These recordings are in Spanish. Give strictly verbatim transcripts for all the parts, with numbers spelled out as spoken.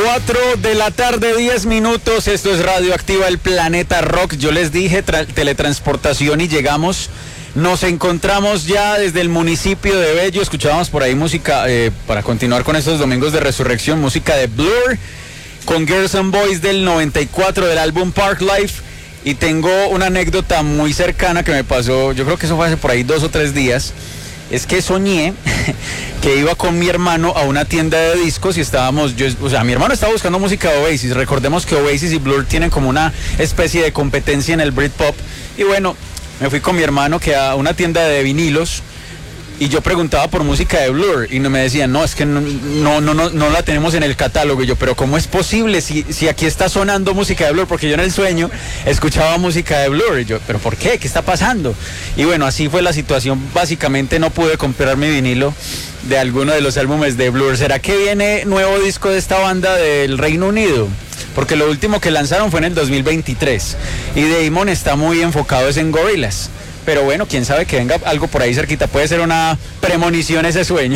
cuatro de la tarde, diez minutos. Esto es Radioactiva, el planeta rock. Yo les dije tra- teletransportación y llegamos. Nos encontramos ya desde el municipio de Bello. Escuchábamos por ahí música, eh, para continuar con estos domingos de resurrección, música de Blur, con Girls and Boys del noventa y cuatro del álbum Park Life. Y tengo una anécdota muy cercana que me pasó, yo creo que eso fue hace por ahí dos o tres días. Es que soñé que iba con mi hermano a una tienda de discos y estábamos, yo, o sea, mi hermano estaba buscando música de Oasis. Recordemos que Oasis y Blur tienen como una especie de competencia en el Britpop. Y bueno, me fui con mi hermano que a una tienda de vinilos y yo preguntaba por música de Blur y no me decían, no, es que no, no, no, no, no la tenemos en el catálogo. Y yo, pero ¿cómo es posible si, si aquí está sonando música de Blur? Porque yo en el sueño escuchaba música de Blur y yo, pero ¿por qué? ¿Qué está pasando? Y bueno, así fue la situación. Básicamente no pude comprar mi vinilo de alguno de los álbumes de Blur. ¿Será que viene nuevo disco de esta banda del Reino Unido? Porque lo último que lanzaron fue en el dos mil veintitrés y Damon está muy enfocado en Gorillaz. Pero bueno, quién sabe que venga algo por ahí cerquita. Puede ser una premonición ese sueño.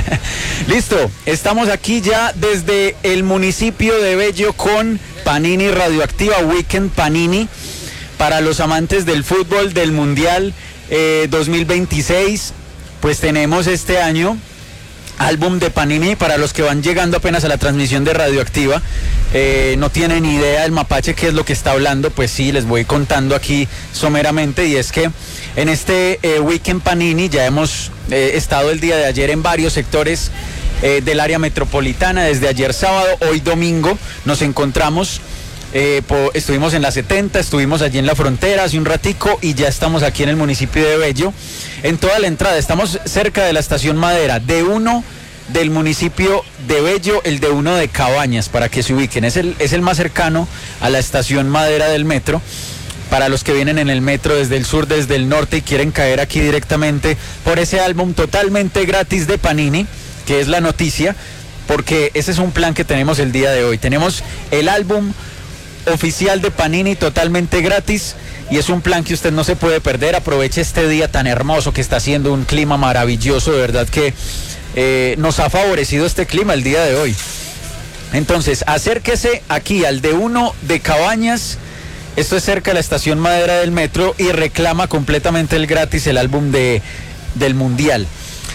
Listo, estamos aquí ya desde el municipio de Bello con Panini Radioactiva, Weekend Panini. Para los amantes del fútbol, del Mundial eh, dos mil veintiséis, pues tenemos este año álbum de Panini. Para los que van llegando apenas a la transmisión de Radioactiva, eh, no tienen idea del mapache qué es lo que está hablando, pues sí, les voy contando aquí someramente. Y es que en este eh, Weekend Panini ya hemos eh, estado el día de ayer en varios sectores eh, del área metropolitana. Desde ayer sábado, hoy domingo, nos encontramos. Eh, po, estuvimos en la setenta, estuvimos allí en la frontera hace un ratico y ya estamos aquí en el municipio de Bello. En toda la entrada, estamos cerca de la estación Madera, D uno del municipio de Bello, el D uno de Cabañas, para que se ubiquen. Es el, es el más cercano a la estación Madera del metro. Para los que vienen en el metro desde el sur, desde el norte y quieren caer aquí directamente por ese álbum totalmente gratis de Panini, que es la noticia, porque ese es un plan que tenemos el día de hoy. Tenemos el álbum oficial de Panini totalmente gratis y es un plan que usted no se puede perder. Aproveche este día tan hermoso que está haciendo, un clima maravilloso, de verdad que eh, nos ha favorecido este clima el día de hoy. Entonces acérquese aquí al D uno de Cabañas, esto es cerca de la estación Madera del metro, y reclama completamente el gratis, el álbum de, del Mundial.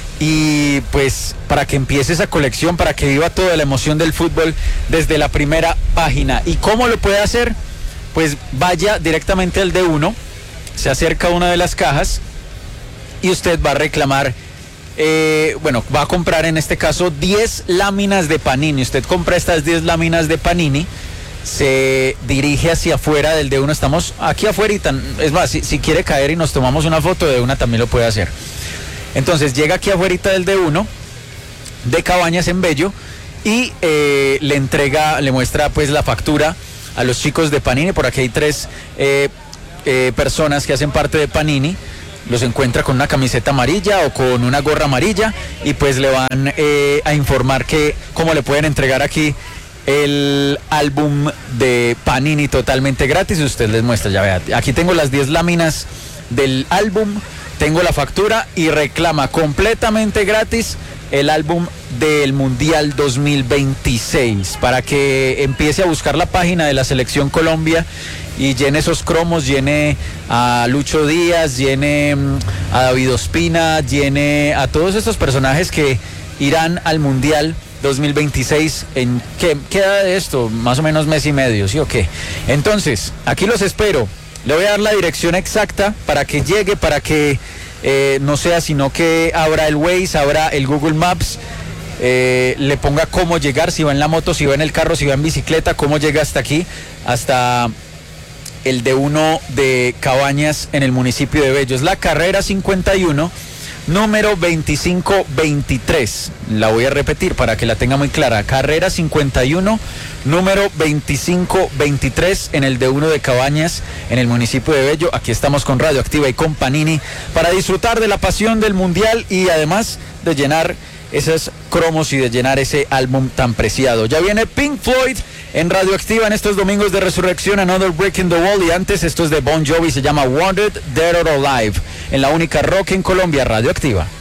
Y pues para que empiece esa colección, para que viva toda la emoción del fútbol desde la primera página. ¿Y cómo lo puede hacer? Pues vaya directamente al D uno, se acerca a una de las cajas y usted va a reclamar, eh, bueno, va a comprar en este caso diez láminas de Panini. Usted compra estas diez láminas de Panini, se dirige hacia afuera del D uno, estamos aquí afuera y tan, es más, si, si quiere caer y nos tomamos una foto de una también lo puede hacer. Entonces llega aquí afuera del D uno de Cabañas en Bello y eh, le entrega, le muestra pues la factura a los chicos de Panini. Por aquí hay tres eh, eh, personas que hacen parte de Panini. Los encuentra con una camiseta amarilla o con una gorra amarilla y pues le van eh, a informar que cómo le pueden entregar aquí el álbum de Panini totalmente gratis. Usted les muestra, ya vea, aquí tengo las diez láminas del álbum, tengo la factura y reclama completamente gratis el álbum del Mundial dos mil veintiséis, para que empiece a buscar la página de la Selección Colombia y llene esos cromos, llene a Lucho Díaz, llene a David Ospina, llene a todos estos personajes que irán al Mundial dos mil veintiséis. ¿En qué queda de esto? Más o menos mes y medio, ¿sí o qué? Entonces, aquí los espero. Le voy a dar la dirección exacta para que llegue, para que eh, no sea sino que abra el Waze, abra el Google Maps, eh, le ponga cómo llegar, si va en la moto, si va en el carro, si va en bicicleta, cómo llega hasta aquí, hasta el D uno de Cabañas en el municipio de Bello. Es la carrera cincuenta y uno, número veinticinco veintitrés. La voy a repetir para que la tenga muy clara. Carrera cincuenta y uno, número veinticinco veintitrés en el D uno de Cabañas en el municipio de Bello. Aquí estamos con Radioactiva y con Panini para disfrutar de la pasión del Mundial y además de llenar esos cromos y de llenar ese álbum tan preciado. Ya viene Pink Floyd en Radioactiva en estos domingos de resurrección, Another Brick in the Wall, y antes esto es de Bon Jovi, se llama Wanted, Dead or Alive, en la única rock en Colombia, Radioactiva.